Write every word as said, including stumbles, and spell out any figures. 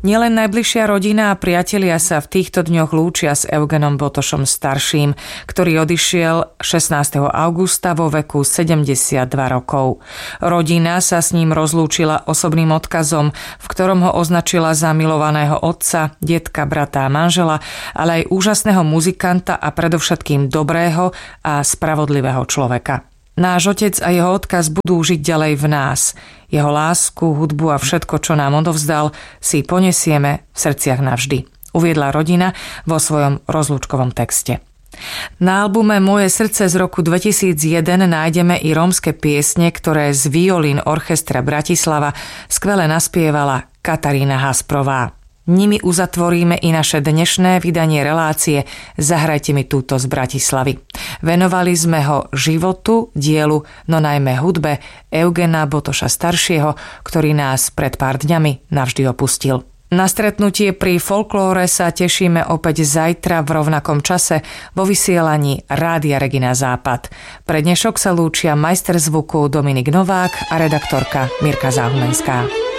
Nielen najbližšia rodina a priatelia sa v týchto dňoch lúčia s Eugenom Botošom starším, ktorý odišiel šestnásteho augusta vo veku sedemdesiatdva rokov. Rodina sa s ním rozlúčila osobným odkazom, v ktorom ho označila za milovaného otca, detka, brata a manžela, ale aj úžasného muzikanta a predovšetkým dobrého a spravodlivého človeka. Náš otec a jeho odkaz budú žiť ďalej v nás. Jeho lásku, hudbu a všetko, čo nám odovzdal, si ponesieme v srdciach navždy, uviedla rodina vo svojom rozlúčkovom texte. Na albume Moje srdce z roku dvetisícjeden nájdeme i rómske piesne, ktoré z violín orchestra Bratislava skvele naspievala Katarína Hasprová. Nimi uzatvoríme i naše dnešné vydanie relácie Zahrajte mi túto z Bratislavy. Venovali sme ho životu, dielu, no najmä hudbe Eugena Botoša staršieho, ktorý nás pred pár dňami navždy opustil. Na stretnutie pri folklóre sa tešíme opäť zajtra v rovnakom čase vo vysielaní Rádia Regina Západ. Pre dnešok sa lúčia majster zvuku Dominik Novák a redaktorka Mirka Záhumenská.